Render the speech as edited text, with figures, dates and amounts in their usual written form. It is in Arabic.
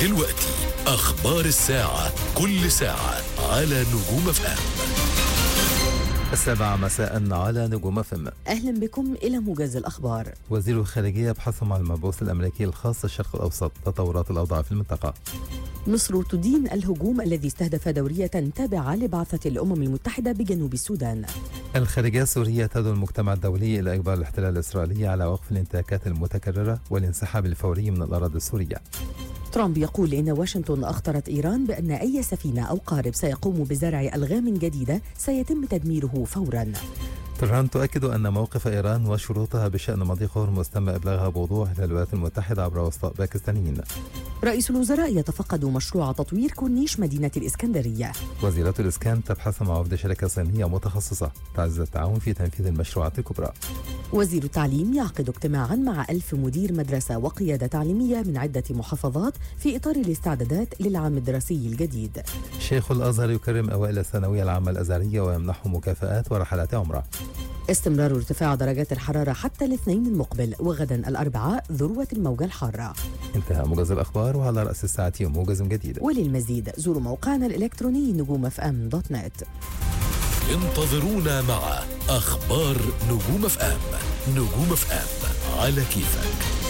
دلوقتي أخبار الساعة، كل ساعة على نجوم FM. 7 مساء على نجوم FM. أهلا بكم إلى موجز الأخبار. وزير الخارجية يبحث مع المبعوث الأمريكي الخاص الشرق الأوسط تطورات الأوضاع في المنطقة. مصر تدين الهجوم الذي استهدف دورية تابعة لبعثة الأمم المتحدة بجنوب السودان. الخارجية السورية تدعو المجتمع الدولي إلى إجبار الاحتلال الإسرائيلي على وقف الانتهاكات المتكررة والانسحاب الفوري من الأراضي السورية. ترامب يقول إن واشنطن أخطرت إيران بأن أي سفينة أو قارب سيقوم بزرع ألغام جديدة سيتم تدميره فوراً. طهران تؤكد أن موقف إيران وشروطها بشأن مضيق هرمز تم إبلاغها بوضوح إلى الولايات المتحدة عبر وسطاء باكستانيين. رئيس الوزراء يتفقد مشروع تطوير كورنيش مدينة الإسكندرية. وزيرة الإسكان تبحث مع وفد شركة صينية متخصصة تعزز التعاون في تنفيذ المشروعات الكبرى. وزير التعليم يعقد اجتماعا مع 1000 مدير مدرسة وقيادة تعليمية من عدة محافظات في إطار الاستعدادات للعام الدراسي الجديد. شيخ الأزهر يكرم أوائل الثانوية العامة الأزهرية ويمنحهم مكافآت ورحلات عمرة. استمرار ارتفاع درجات الحرارة حتى الاثنين المقبل، وغدا الأربعاء ذروة الموجة الحارة. انتهى موجز الأخبار، وعلى رأس الساعة موجز جديد. وللمزيد زوروا موقعنا الإلكتروني نجومfm.net. انتظرونا مع أخبار نجوم FM. نجوم FM على كيفك.